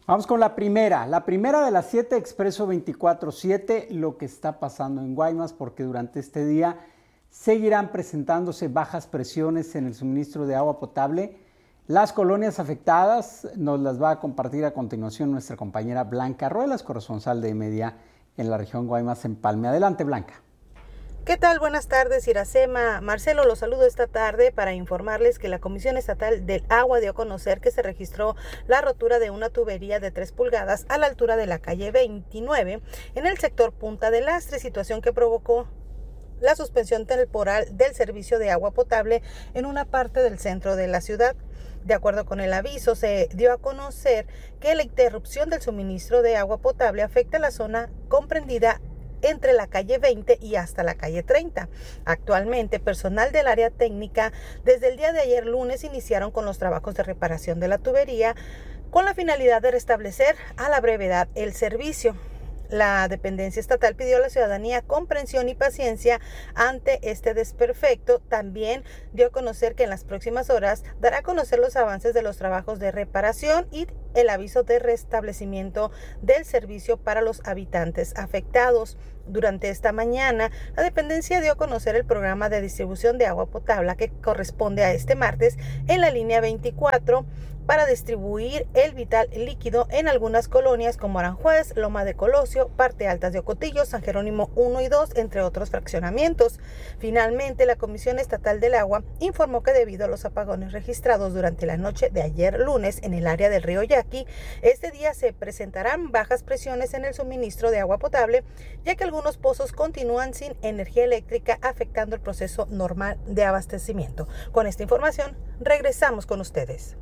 Vamos con la primera de las 7, Expreso 24/7, lo que está pasando en Guaymas, porque durante este día seguirán presentándose bajas presiones en el suministro de agua potable. Las colonias afectadas nos las va a compartir a continuación nuestra compañera Blanca Ruelas, corresponsal de Media en la región Guaymas, en Palme. Adelante, Blanca. ¿Qué tal? Buenas tardes, Iracema. Marcelo, los saludo esta tarde para informarles que la Comisión Estatal del Agua dio a conocer que se registró la rotura de una tubería de 3 pulgadas a la altura de la calle 29 en el sector Punta del Lastre, situación que provocó la suspensión temporal del servicio de agua potable en una parte del centro de la ciudad. De acuerdo con el aviso, se dio a conocer que la interrupción del suministro de agua potable afecta la zona comprendida entre la calle 20 y hasta la calle 30. Actualmente, personal del área técnica desde el día de ayer lunes iniciaron con los trabajos de reparación de la tubería con la finalidad de restablecer a la brevedad el servicio. La dependencia estatal pidió a la ciudadanía comprensión y paciencia ante este desperfecto. También dio a conocer que en las próximas horas dará a conocer los avances de los trabajos de reparación y el aviso de restablecimiento del servicio para los habitantes afectados. Durante esta mañana, la dependencia dio a conocer el programa de distribución de agua potable que corresponde a este martes en la línea 24 para distribuir el vital líquido en algunas colonias como Aranjuez, Loma de Colosio, Parte Altas de Ocotillo, San Jerónimo 1 y 2, entre otros fraccionamientos. Finalmente, la Comisión Estatal del Agua informó que debido a los apagones registrados durante la noche de ayer lunes en el área del río Yaqui, este día se presentarán bajas presiones en el suministro de agua potable, ya que algunos pozos continúan sin energía eléctrica, afectando el proceso normal de abastecimiento. Con esta información, regresamos con ustedes.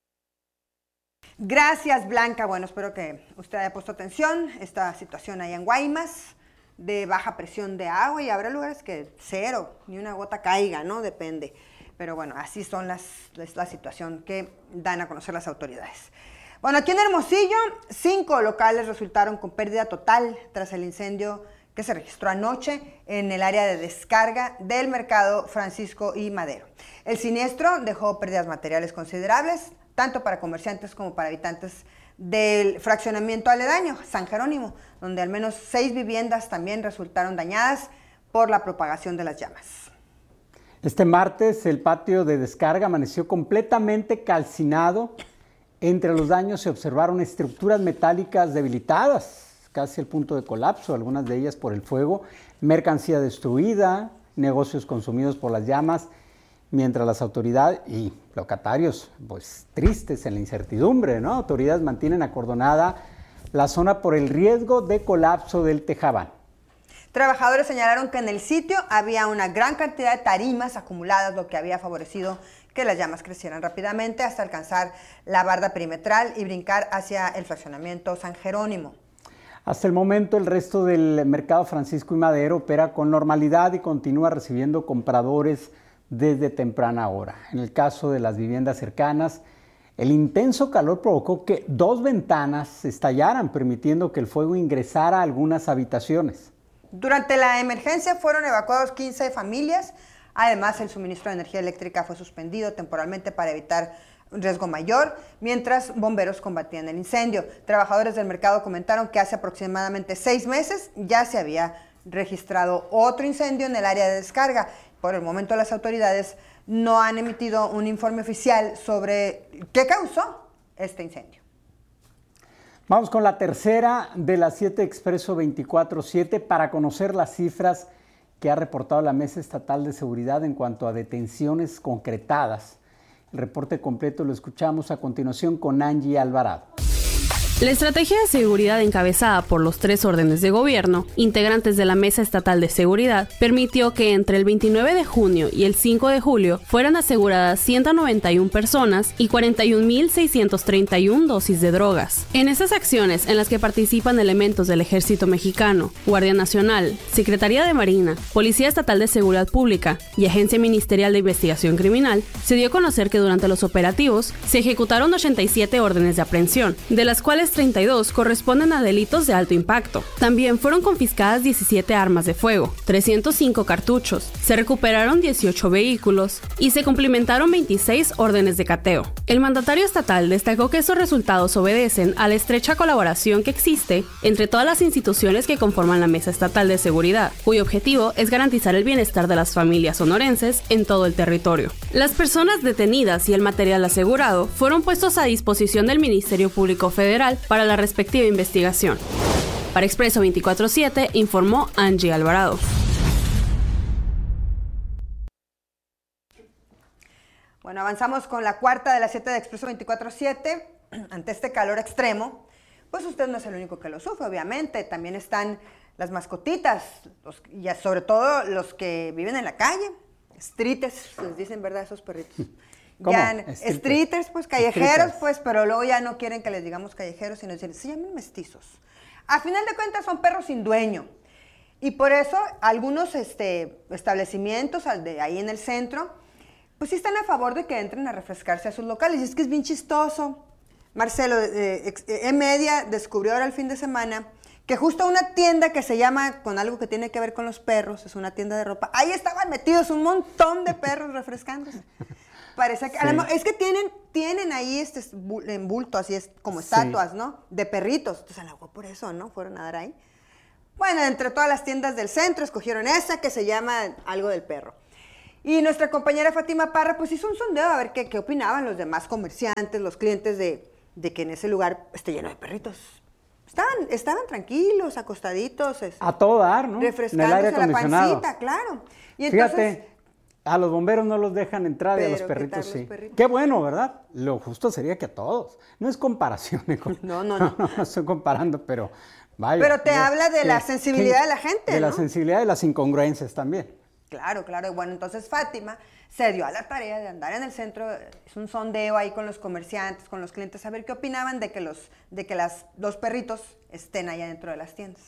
Gracias, Blanca. Bueno, espero que usted haya puesto atención. Esta situación ahí en Guaymas de baja presión de agua, y habrá lugares que cero, ni una gota caiga, ¿no? Depende. Pero bueno, así son la situación que dan a conocer las autoridades. Bueno, aquí en Hermosillo, 5 locales resultaron con pérdida total tras el incendio que se registró anoche en el área de descarga del mercado Francisco y Madero. El siniestro dejó pérdidas materiales considerables, tanto para comerciantes como para habitantes del fraccionamiento aledaño, San Jerónimo, donde al menos 6 viviendas también resultaron dañadas por la propagación de las llamas. Este martes el patio de descarga amaneció completamente calcinado. Entre los daños se observaron estructuras metálicas debilitadas, casi al punto de colapso, algunas de ellas por el fuego, mercancía destruida, negocios consumidos por las llamas, mientras las autoridades y locatarios, pues tristes en la incertidumbre, ¿no? Autoridades mantienen acordonada la zona por el riesgo de colapso del Tejabán. Trabajadores señalaron que en el sitio había una gran cantidad de tarimas acumuladas, lo que había favorecido que las llamas crecieran rápidamente hasta alcanzar la barda perimetral y brincar hacia el fraccionamiento San Jerónimo. Hasta el momento, el resto del mercado Francisco y Madero opera con normalidad y continúa recibiendo compradores desde temprana hora. En el caso de las viviendas cercanas, el intenso calor provocó que 2 ventanas estallaran, permitiendo que el fuego ingresara a algunas habitaciones. Durante la emergencia fueron evacuados 15 familias. Además, el suministro de energía eléctrica fue suspendido temporalmente para evitar un riesgo mayor, mientras bomberos combatían el incendio. Trabajadores del mercado comentaron que hace aproximadamente 6 meses ya se había registrado otro incendio en el área de descarga. Por el momento, las autoridades no han emitido un informe oficial sobre qué causó este incendio. Vamos con la tercera de las 7, Expreso 24/7, para conocer las cifras que ha reportado la Mesa Estatal de Seguridad en cuanto a detenciones concretadas. El reporte completo lo escuchamos a continuación con Angie Alvarado. La estrategia de seguridad encabezada por los 3 órdenes de gobierno, integrantes de la Mesa Estatal de Seguridad, permitió que entre el 29 de junio y el 5 de julio fueran aseguradas 191 personas y 41.631 dosis de drogas. En estas acciones, en las que participan elementos del Ejército Mexicano, Guardia Nacional, Secretaría de Marina, Policía Estatal de Seguridad Pública y Agencia Ministerial de Investigación Criminal, se dio a conocer que durante los operativos se ejecutaron 87 órdenes de aprehensión, de las cuales 32 corresponden a delitos de alto impacto. También fueron confiscadas 17 armas de fuego, 305 cartuchos, se recuperaron 18 vehículos y se cumplimentaron 26 órdenes de cateo. El mandatario estatal destacó que estos resultados obedecen a la estrecha colaboración que existe entre todas las instituciones que conforman la Mesa Estatal de Seguridad, cuyo objetivo es garantizar el bienestar de las familias sonorenses en todo el territorio. Las personas detenidas y el material asegurado fueron puestos a disposición del Ministerio Público Federal para la respectiva investigación. Para Expreso 24/7 informó Angie Alvarado. Bueno, avanzamos con la cuarta de las 7 de Expreso 24/7. Ante este calor extremo, pues usted no es el único que lo sufre, obviamente. También están las mascotitas, y sobre todo los que viven en la calle. Streeters, les dicen, ¿verdad? Esos perritos. ¿Cómo? Streeters, pues callejeros, pues, pero luego ya no quieren que les digamos callejeros, sino decir, se llaman mestizos. A final de cuentas son perros sin dueño. Y por eso algunos establecimientos ahí en el centro, pues sí están a favor de que entren a refrescarse a sus locales. Y es que es bien chistoso. Marcelo, E-Media descubrió ahora el fin de semana que justo una tienda que se llama, con algo que tiene que ver con los perros, es una tienda de ropa, ahí estaban metidos un montón de perros refrescándose. Parece que, sí. Es que tienen ahí en bulto, así es como estatuas, sí, ¿no? De perritos. Entonces, a lo mejor por eso, ¿no? Fueron a dar ahí. Bueno, entre todas las tiendas del centro, escogieron esa que se llama algo del perro. Y nuestra compañera Fátima Parra, pues hizo un sondeo a ver qué opinaban los demás comerciantes, los clientes de que en ese lugar esté lleno de perritos. Estaban tranquilos, acostaditos. A todo dar, ¿no? Refrescándose la pancita, claro. Y entonces, fíjate, a los bomberos no los dejan entrar y a los perritos sí. Qué bueno, ¿verdad? Lo justo sería que a todos. No es comparación. No estoy comparando, pero vaya. Pero te habla de la sensibilidad de la gente, de ¿no? la sensibilidad de las incongruencias también. Claro. Y bueno, entonces Fátima se dio a la tarea de andar en el centro, es un sondeo ahí con los comerciantes, con los clientes, a ver qué opinaban de que los perritos estén allá dentro de las tiendas.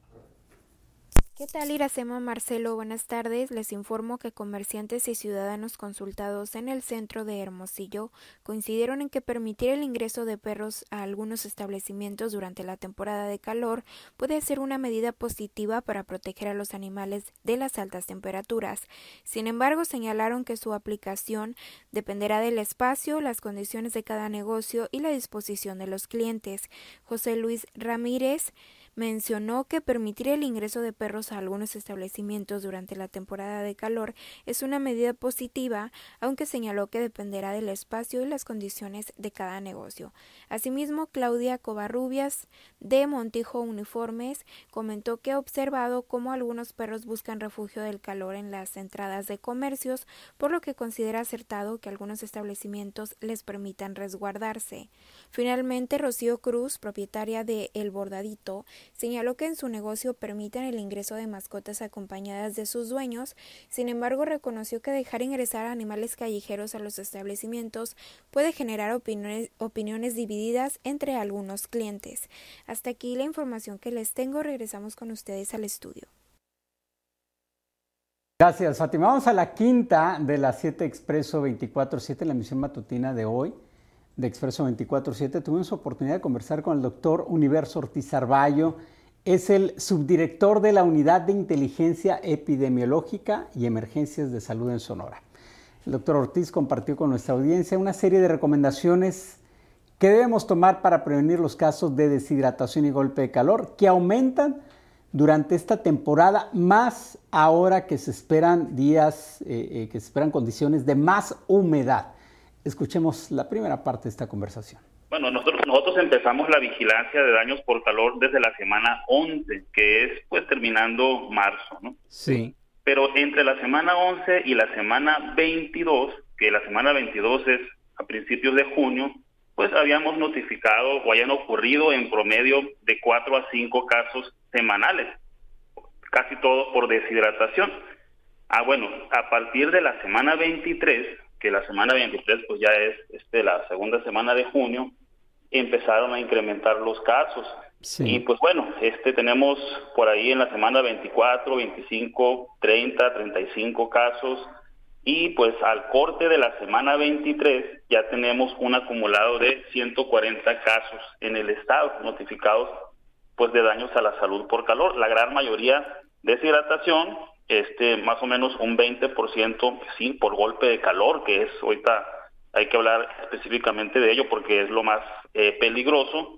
¿Qué tal, Iracema, Marcelo? Buenas tardes. Les informo que comerciantes y ciudadanos consultados en el centro de Hermosillo coincidieron en que permitir el ingreso de perros a algunos establecimientos durante la temporada de calor puede ser una medida positiva para proteger a los animales de las altas temperaturas. Sin embargo, señalaron que su aplicación dependerá del espacio, las condiciones de cada negocio y la disposición de los clientes. José Luis Ramírez mencionó que permitir el ingreso de perros a algunos establecimientos durante la temporada de calor es una medida positiva, aunque señaló que dependerá del espacio y las condiciones de cada negocio. Asimismo, Claudia Covarrubias, de Montijo Uniformes, comentó que ha observado cómo algunos perros buscan refugio del calor en las entradas de comercios, por lo que considera acertado que algunos establecimientos les permitan resguardarse. Finalmente, Rocío Cruz, propietaria de El Bordadito, señaló que en su negocio permiten el ingreso de mascotas acompañadas de sus dueños. Sin embargo, reconoció que dejar ingresar a animales callejeros a los establecimientos puede generar opiniones divididas entre algunos clientes. Hasta aquí la información que les tengo. Regresamos con ustedes al estudio. Gracias, Fátima. Vamos a la quinta de las 7 Expreso 24/7, la emisión matutina de hoy de Expreso 24/7. Tuvimos oportunidad de conversar con el doctor Universo Ortiz Arballo. Es el subdirector de la Unidad de Inteligencia Epidemiológica y Emergencias de Salud en Sonora. El doctor Ortiz compartió con nuestra audiencia una serie de recomendaciones que debemos tomar para prevenir los casos de deshidratación y golpe de calor que aumentan durante esta temporada, más ahora que se esperan condiciones de más humedad. Escuchemos la primera parte de esta conversación. Bueno, nosotros empezamos la vigilancia de daños por calor desde la semana 11, que es pues terminando marzo, ¿no? Sí. Pero entre la semana 11 y la semana 22, que la semana 22 es a principios de junio, pues habíamos notificado o hayan ocurrido en promedio de 4 a 5 casos semanales, casi todos por deshidratación. Bueno, a partir de la semana 23, que la semana 23 pues ya es la segunda semana de junio, empezaron a incrementar los casos. Sí. Y pues bueno, tenemos por ahí en la semana 24, 25, 30, 35 casos, y pues al corte de la semana 23 ya tenemos un acumulado de 140 casos en el estado notificados pues de daños a la salud por calor. La gran mayoría deshidratación, más o menos un 20% sí por golpe de calor, que es ahorita hay que hablar específicamente de ello porque es lo más peligroso.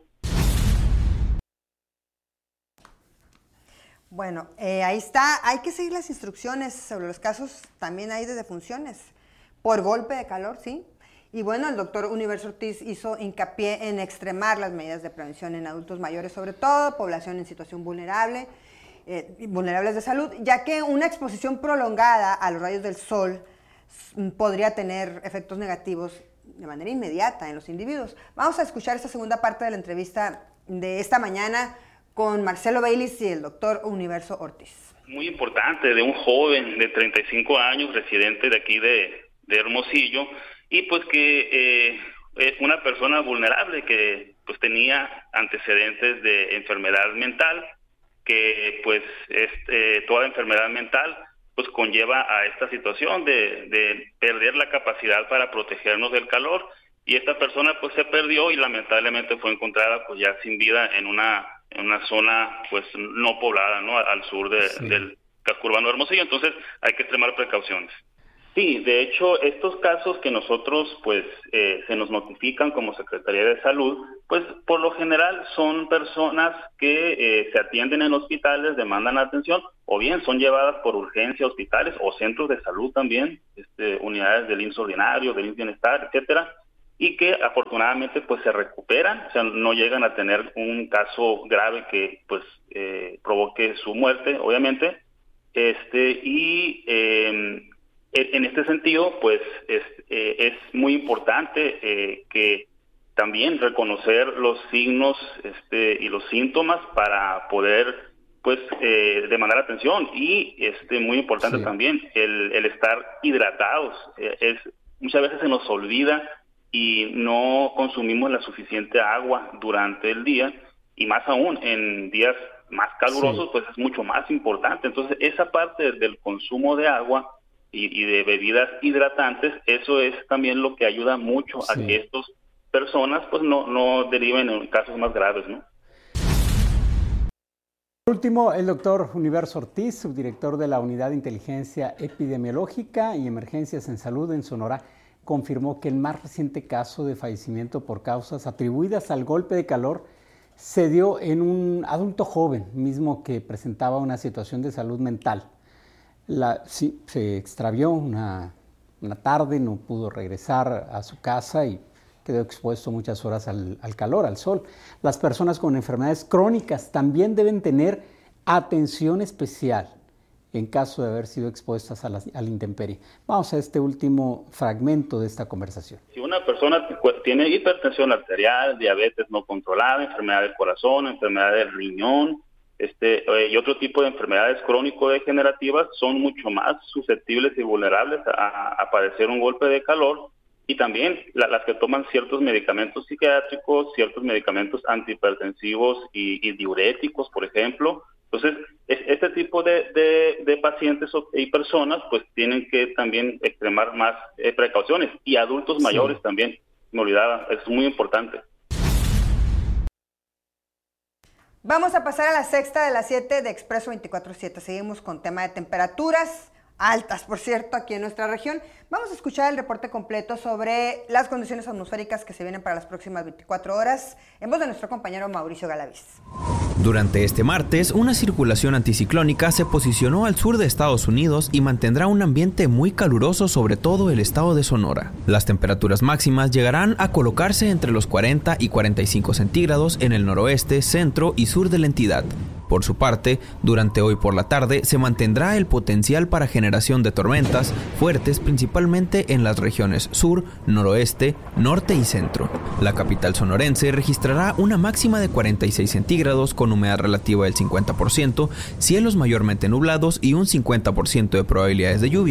Bueno, ahí está, hay que seguir las instrucciones sobre los casos, también hay de defunciones por golpe de calor, ¿sí? Y bueno, el doctor Universo Ortiz hizo hincapié en extremar las medidas de prevención en adultos mayores, sobre todo, población en situación vulnerable, vulnerables de salud, ya que una exposición prolongada a los rayos del sol podría tener efectos negativos de manera inmediata en los individuos. Vamos a escuchar esta segunda parte de la entrevista de esta mañana con Marcelo Baylis y el doctor Universo Ortiz. Muy importante, de un joven de 35 años, residente de aquí de Hermosillo, y pues que es una persona vulnerable que pues tenía antecedentes de enfermedad mental, que pues toda enfermedad mental pues conlleva a esta situación de perder la capacidad para protegernos del calor, y esta persona pues se perdió y lamentablemente fue encontrada pues ya sin vida en una zona pues no poblada, ¿no? Al sur del casco urbano de Hermosillo. Entonces hay que extremar precauciones. Sí, de hecho, estos casos que nosotros, pues, se nos notifican como Secretaría de Salud, pues, por lo general son personas que se atienden en hospitales, demandan atención, o bien son llevadas por urgencia a hospitales o centros de salud también, unidades del IMSS ordinario, del IMSS Bienestar, etcétera, y que afortunadamente, pues, se recuperan, o sea, no llegan a tener un caso grave que, pues, provoque su muerte, obviamente, en este sentido, pues es muy importante que también reconocer los signos y los síntomas para poder, pues, demandar atención, y muy importante también el estar hidratados. Muchas veces se nos olvida y no consumimos la suficiente agua durante el día, y más aún en días más calurosos, pues es mucho más importante. Entonces, esa parte del consumo de agua y de bebidas hidratantes, eso es también lo que ayuda mucho a que estas personas pues no deriven en casos más graves, ¿no? Por último, el doctor Universo Ortiz, subdirector de la Unidad de Inteligencia Epidemiológica y Emergencias en Salud en Sonora, confirmó que el más reciente caso de fallecimiento por causas atribuidas al golpe de calor se dio en un adulto joven, mismo que presentaba una situación de salud mental. Se extravió una tarde, no pudo regresar a su casa y quedó expuesto muchas horas al calor, al sol. Las personas con enfermedades crónicas también deben tener atención especial en caso de haber sido expuestas a la intemperie. Vamos a este último fragmento de esta conversación. Si una persona tiene hipertensión arterial, diabetes no controlada, enfermedad del corazón, enfermedad del riñón, y otro tipo de enfermedades crónico-degenerativas, son mucho más susceptibles y vulnerables a padecer un golpe de calor, y también las que toman ciertos medicamentos psiquiátricos, ciertos medicamentos antihipertensivos y diuréticos, por ejemplo. Entonces, este tipo de pacientes y personas pues tienen que también extremar más precauciones, y adultos mayores también, me olvidaba, es muy importante. Vamos a pasar a la sexta de las 7 de Expreso 24/7. Seguimos con tema de temperaturas altas, por cierto, aquí en nuestra región. Vamos a escuchar el reporte completo sobre las condiciones atmosféricas que se vienen para las próximas 24 horas en voz de nuestro compañero Mauricio Galaviz. Durante este martes, una circulación anticiclónica se posicionó al sur de Estados Unidos y mantendrá un ambiente muy caluroso sobre todo el estado de Sonora. Las temperaturas máximas llegarán a colocarse entre los 40 y 45 centígrados en el noroeste, centro y sur de la entidad. Por su parte, durante hoy por la tarde se mantendrá el potencial para generación de tormentas fuertes principalmente en las regiones sur, noroeste, norte y centro. La capital sonorense registrará una máxima de 46 centígrados con humedad relativa del 50%, cielos mayormente nublados y un 50% de probabilidades de lluvia.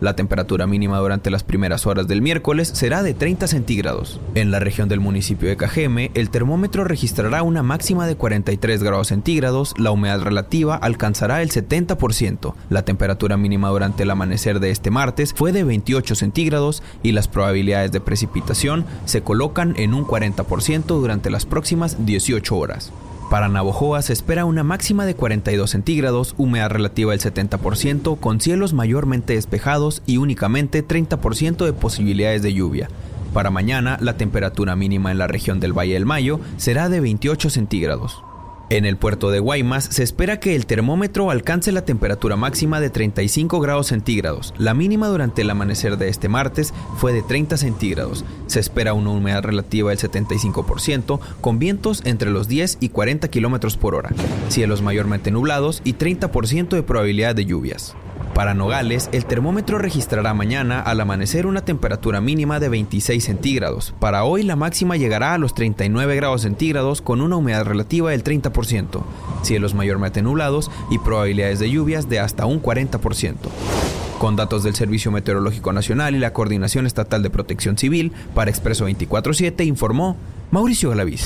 La temperatura mínima durante las primeras horas del miércoles será de 30 centígrados. En la región del municipio de Cajeme, el termómetro registrará una máxima de 43 grados centígrados, la humedad relativa alcanzará el 70%. La temperatura mínima durante el amanecer de este martes fue de 28 centígrados y las probabilidades de precipitación se colocan en un 40% durante las próximas 18 horas. Para Navojoa se espera una máxima de 42 centígrados, humedad relativa del 70%, con cielos mayormente despejados y únicamente 30% de posibilidades de lluvia. Para mañana, la temperatura mínima en la región del Valle del Mayo será de 28 centígrados. En el puerto de Guaymas se espera que el termómetro alcance la temperatura máxima de 35 grados centígrados. La mínima durante el amanecer de este martes fue de 30 centígrados. Se espera una humedad relativa del 75%, con vientos entre los 10 y 40 kilómetros por hora, cielos mayormente nublados y 30% de probabilidad de lluvias. Para Nogales, el termómetro registrará mañana al amanecer una temperatura mínima de 26 centígrados. Para hoy la máxima llegará a los 39 grados centígrados con una humedad relativa del 30%, cielos mayormente nublados y probabilidades de lluvias de hasta un 40%. Con datos del Servicio Meteorológico Nacional y la Coordinación Estatal de Protección Civil, para Expreso 24/7 informó Mauricio Galaviz.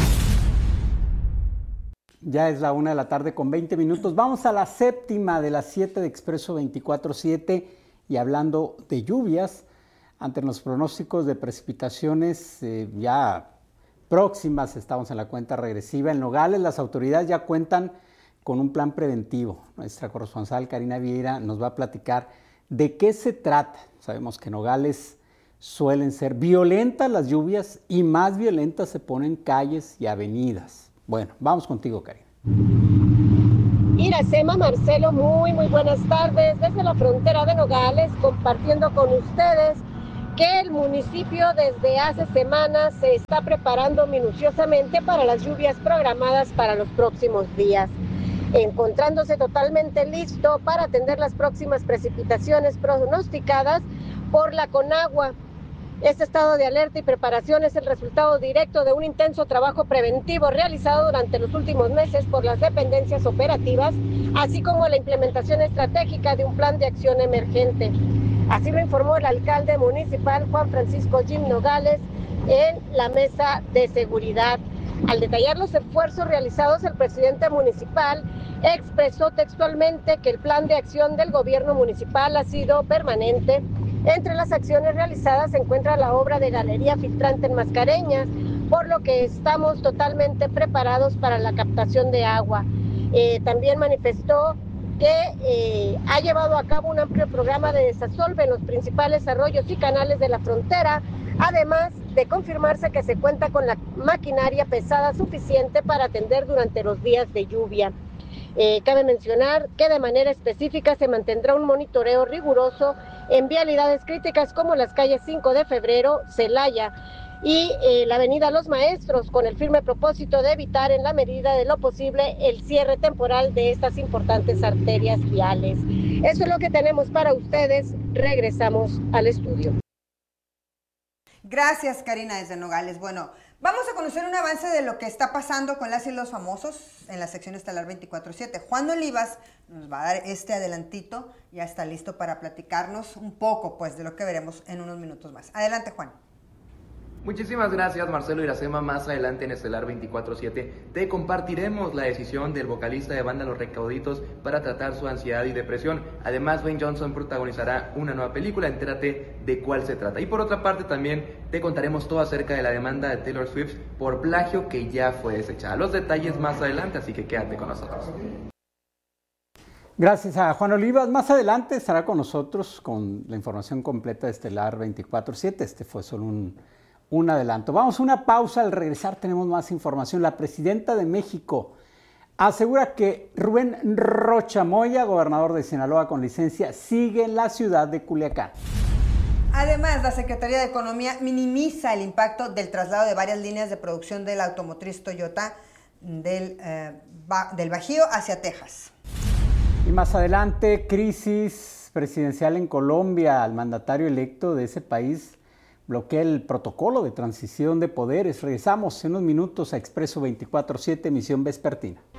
Ya es la 1 de la tarde con 20 minutos. Vamos a la séptima de las 7 de Expreso 24/7 y hablando de lluvias, ante los pronósticos de precipitaciones ya próximas, estamos en la cuenta regresiva. En Nogales las autoridades ya cuentan con un plan preventivo. Nuestra corresponsal Karina Vieira nos va a platicar de qué se trata. Sabemos que en Nogales suelen ser violentas las lluvias y más violentas se ponen calles y avenidas. Bueno, vamos contigo, Karina. Iracema, Marcelo, muy buenas tardes. Desde la frontera de Nogales, compartiendo con ustedes que el municipio desde hace semanas se está preparando minuciosamente para las lluvias programadas para los próximos días, encontrándose totalmente listo para atender las próximas precipitaciones pronosticadas por la Conagua. Este estado de alerta y preparación es el resultado directo de un intenso trabajo preventivo realizado durante los últimos meses por las dependencias operativas, así como la implementación estratégica de un plan de acción emergente. Así lo informó el alcalde municipal Juan Francisco Jim Nogales en la mesa de seguridad. Al detallar los esfuerzos realizados, el presidente municipal expresó textualmente que el plan de acción del gobierno municipal ha sido permanente. Entre las acciones realizadas se encuentra la obra de galería filtrante en Mascareñas, por lo que estamos totalmente preparados para la captación de agua. También manifestó que ha llevado a cabo un amplio programa de desasolve en los principales arroyos y canales de la frontera, además de confirmarse que se cuenta con la maquinaria pesada suficiente para atender durante los días de lluvia. Cabe mencionar que de manera específica se mantendrá un monitoreo riguroso en vialidades críticas como las calles 5 de Febrero, Celaya y la avenida Los Maestros, con el firme propósito de evitar en la medida de lo posible el cierre temporal de estas importantes arterias viales. Eso es lo que tenemos para ustedes. Regresamos al estudio. Gracias, Karina, desde Nogales. Bueno, vamos a conocer un avance de lo que está pasando con las y los famosos en la sección estelar 24/7. Juan Olivas nos va a dar este adelantito, ya está listo para platicarnos un poco pues de lo que veremos en unos minutos más. Adelante, Juan. Muchísimas gracias, Marcelo Iracema. Más adelante en Estelar 24/7 te compartiremos la decisión del vocalista de banda Los Recauditos para tratar su ansiedad y depresión. Además, Dwayne Johnson protagonizará una nueva película, entérate de cuál se trata. Y por otra parte también te contaremos todo acerca de la demanda de Taylor Swift por plagio que ya fue desechada. Los detalles más adelante, así que quédate con nosotros. Gracias a Juan Olivas. Más adelante estará con nosotros con la información completa de Estelar 24/7. Este fue solo un adelanto. Vamos a una pausa. Al regresar tenemos más información. La presidenta de México asegura que Rubén Rocha Moya, gobernador de Sinaloa con licencia, sigue en la ciudad de Culiacán. Además, la Secretaría de Economía minimiza el impacto del traslado de varias líneas de producción de la automotriz Toyota del Bajío hacia Texas. Y más adelante, crisis presidencial en Colombia. El mandatario electo de ese país bloquea el protocolo de transición de poderes. Regresamos en unos minutos a Expreso 24/7, emisión vespertina.